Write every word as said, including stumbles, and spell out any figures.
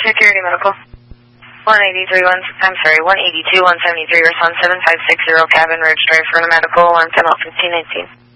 Security Medical. one eighty-three, one, I'm sorry, one eighty-two, one seventy-three, response seven five six zero, cabin, Ridge Drive for a medical, alarm ten fifteen nineteen.